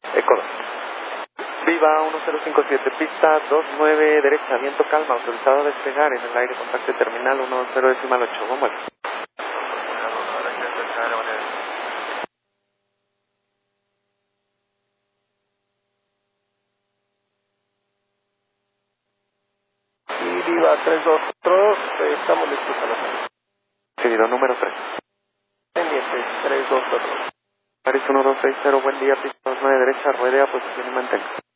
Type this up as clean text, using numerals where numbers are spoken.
Eco 2. Viva 1057, pista 29 derecha, viento calma, autorizado a despegar en el aire, contacto terminal 10.8, bomba. Y Viva 322, estamos listos a la salida. Seguido número 3. Pendientes 3242. Paris 1260, buen día, pista 29 derecha, ruedea, posición y mantenga.